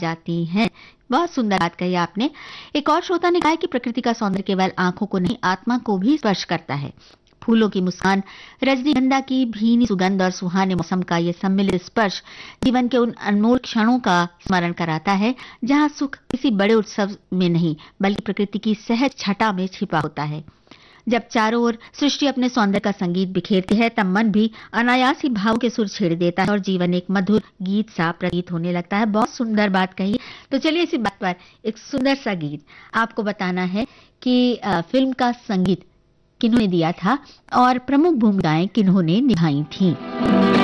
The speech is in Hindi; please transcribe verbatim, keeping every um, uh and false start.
जाती हैं। बहुत सुंदर बात कही आपने। एक और श्रोता ने कहा है कि प्रकृति का सौंदर्य केवल आंखों को नहीं, आत्मा को भी स्पर्श करता है। फूलों की मुस्कान, रजनीगंधा की भीनी सुगंध और सुहाने मौसम का ये सम्मिलित स्पर्श जीवन के उन अनमोल क्षणों का स्मरण कराता है जहां सुख किसी बड़े उत्सव में नहीं बल्कि प्रकृति की सहज छटा में छिपा होता है। जब चारों ओर सृष्टि अपने सौंदर्य का संगीत बिखेरती है तब मन भी अनायास ही भाव के सुर छेड़ देता है और जीवन एक मधुर गीत सा प्रतीत होने लगता है। बहुत सुंदर बात कही। तो चलिए इसी बात पर एक सुंदर सा गीत आपको बताना है कि फिल्म का संगीत किन्होंने दिया था और प्रमुख भूमिकाएं किन्होंने निभाई थीं।